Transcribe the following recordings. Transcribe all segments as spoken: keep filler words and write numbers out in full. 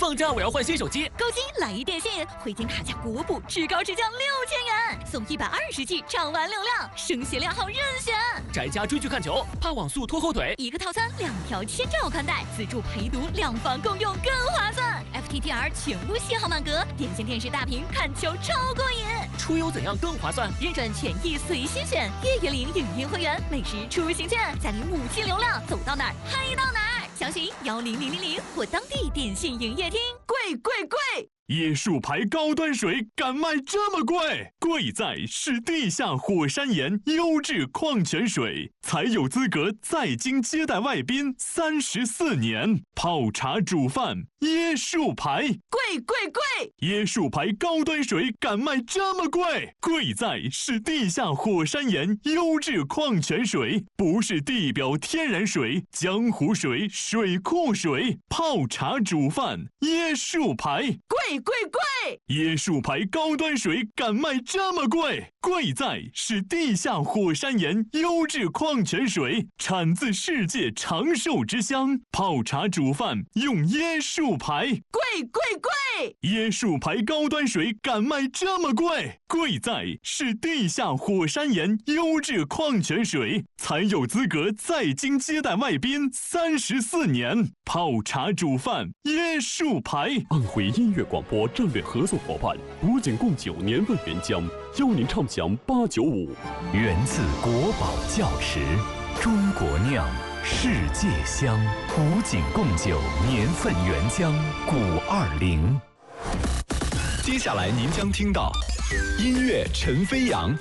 放假我要换新手机， 购机来电信，汇金卡价国补至高直降六千元，送一百二十 G 畅玩流量，升限量号任选。 宅家追剧看球，怕网速拖后腿， 一个套餐两条千兆宽带，自助陪读，两房共用更划算。F T T R 全屋信号满格，点线电视大屏看球超过瘾。 出游怎样更划算？ 认准权益随心选，月月领影音会员，每日出行券，再领五 G 流量，走到哪儿嗨到哪儿。详询幺零零零零或当地电信营业厅。 贵贵贵！ 椰树牌高端水敢卖这么贵？贵在是地下火山岩优质矿泉水，才有资格在京接待外宾三十四年。泡茶煮饭，椰树牌， 贵贵贵！ 椰树牌高端水敢卖这么贵？贵在是地下火山岩优质矿泉水，不是地表天然水、江湖水、水库水。泡茶煮饭，椰树牌， 贵贵贵！ 椰树牌高端水敢卖这么贵？贵在是地下火山岩优质矿泉水，产自世界长寿之乡。泡茶煮饭用椰树牌， 贵贵贵！ 椰树牌高端水敢卖这么贵？贵在是地下火山岩优质矿泉水，才有资格在京接待外宾三十四年。泡茶煮饭，椰树牌。 安徽音乐广播战略合作伙伴古井贡酒年份原浆，邀您畅享八九五。 源自国宝窖池，中国酿，世界香。古井贡酒年份原浆古二零。接下来您将听到音乐陈飞扬。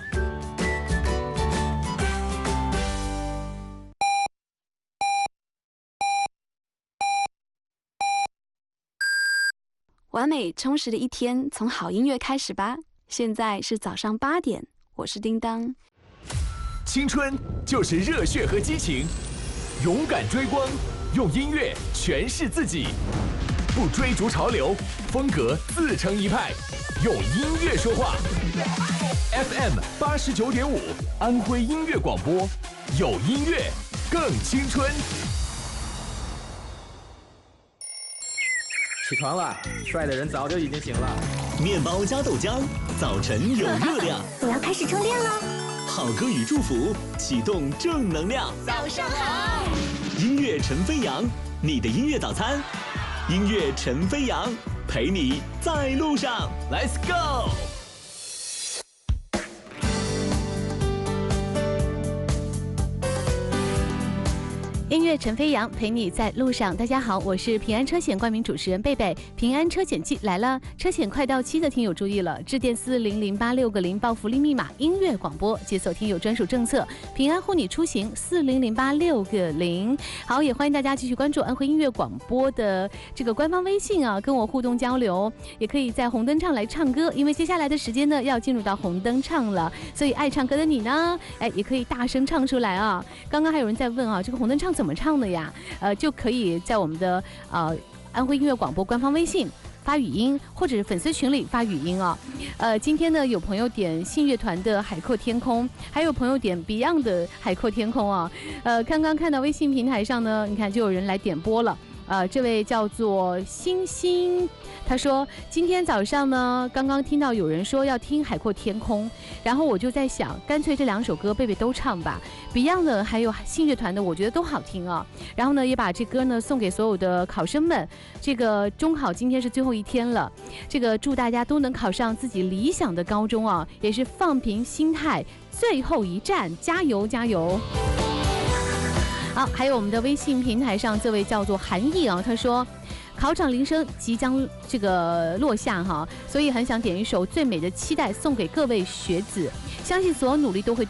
完美充实的一天从好音乐开始吧。现在是早上八点，我是叮当。 青春就是热血和激情，勇敢追光，用音乐诠释自己，不追逐潮流，风格自成一派，用音乐说话。F M 八十九点五，安徽音乐广播，有音乐更青春。 起床了，帅的人早就已经醒了。 面包加豆浆，早晨有热量。 我要开始充电了。 好歌与祝福，启动正能量。 早上好， 音乐陈飞扬，你的音乐早餐。音乐陈飞扬，陪你在路上。Let's go。 音乐陈飞扬陪你在路上。大家好，我是平安车险冠名主持人贝贝。平安车险季来了，车险快到期的听友注意了，致电四零零八六个零报福利密码音乐广播，解锁听友专属政策，平安护你出行四零零八六个零。好，也欢迎大家继续关注安徽音乐广播的这个官方微信啊，跟我互动交流，也可以在红灯唱来唱歌，因为接下来的时间呢要进入到红灯唱了，所以爱唱歌的你呢，哎，也可以大声唱出来啊。刚刚还有人在问啊，这个红灯唱怎么唱的呀？呃，就可以在我们的呃安徽音乐广播官方微信发语音，或者是粉丝群里发语音啊。呃，今天呢有朋友点信乐团的《海阔天空》，还有朋友点 Beyond 的《海阔天空》啊。呃，刚刚看到微信平台上呢，你看就有人来点播了。呃，这位叫做星星，他说今天早上呢，刚刚听到有人说要听《海阔天空》，然后我就在想，干脆这两首歌贝贝都唱吧。Beyond 的还有信乐团的，我觉得都好听啊。然后呢，也把这歌呢送给所有的考生们。这个中考今天是最后一天了，这个祝大家都能考上自己理想的高中啊，也是放平心态，最后一站，加油加油！好，还有我们的微信平台上这位叫做韩毅啊，他说考场铃声即将这个落下哈，所以很想点一首《最美的期待》送给各位学子，相信所有努力都会